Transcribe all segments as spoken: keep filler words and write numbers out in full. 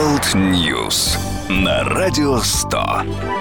World News на Радио сто.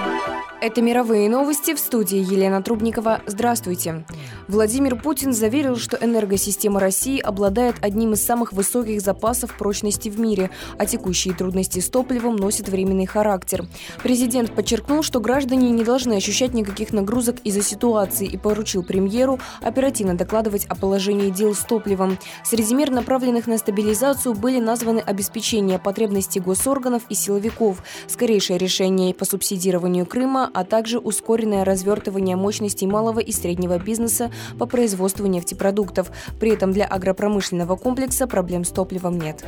Это мировые новости, в студии Елена Трубникова. Здравствуйте. Владимир Путин заверил, что энергосистема России обладает одним из самых высоких запасов прочности в мире, а текущие трудности с топливом носят временный характер. Президент подчеркнул, что граждане не должны ощущать никаких нагрузок из-за ситуации и поручил премьеру оперативно докладывать о положении дел с топливом. Среди мер, направленных на стабилизацию, были названы обеспечение потребностей госорганов и силовиков, скорейшее решение по субсидированию Крыма, а также ускоренное развертывание мощностей малого и среднего бизнеса по производству нефтепродуктов. При этом для агропромышленного комплекса проблем с топливом нет.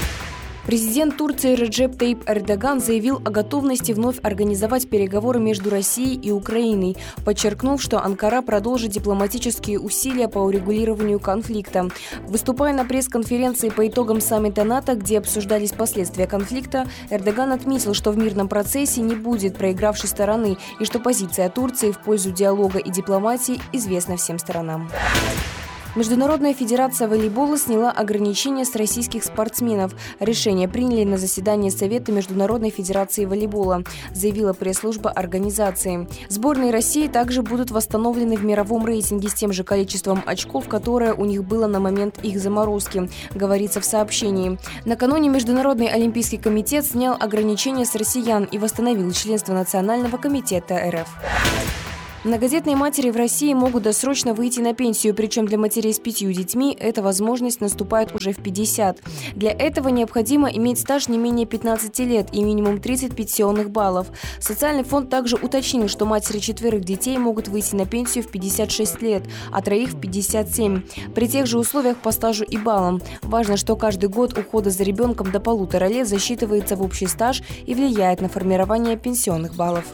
Президент Турции Реджеп Тайип Эрдоган заявил о готовности вновь организовать переговоры между Россией и Украиной, подчеркнув, что Анкара продолжит дипломатические усилия по урегулированию конфликта. Выступая на пресс-конференции по итогам саммита НАТО, где обсуждались последствия конфликта, Эрдоган отметил, что в мирном процессе не будет проигравшей стороны и что позиция Турции в пользу диалога и дипломатии известна всем сторонам. Международная федерация волейбола сняла ограничения с российских спортсменов. Решение приняли на заседании Совета Международной федерации волейбола, заявила пресс-служба организации. Сборные России также будут восстановлены в мировом рейтинге с тем же количеством очков, которое у них было на момент их заморозки, говорится в сообщении. Накануне Международный олимпийский комитет снял ограничения с россиян и восстановил членство Национального комитета эр эф. Многодетные матери в России могут досрочно выйти на пенсию, причем для матерей с пятью детьми эта возможность наступает уже в пятьдесят. Для этого необходимо иметь стаж не менее пятнадцати лет и минимум тридцать пенсионных баллов. Социальный фонд также уточнил, что матери четверых детей могут выйти на пенсию в пятьдесят шесть лет, а троих в пятьдесят семь. При тех же условиях по стажу и баллам. Важно, что каждый год ухода за ребенком до полутора лет засчитывается в общий стаж и влияет на формирование пенсионных баллов.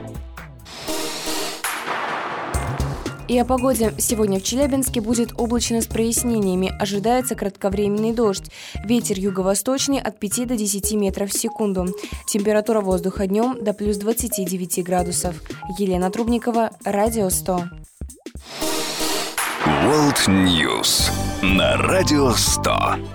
И о погоде. Сегодня в Челябинске будет облачно с прояснениями. Ожидается кратковременный дождь. Ветер юго-восточный от пяти до десяти метров в секунду. Температура воздуха днем до плюс двадцати девяти градусов. Елена Трубникова, Радио сто. World News на Радио сто.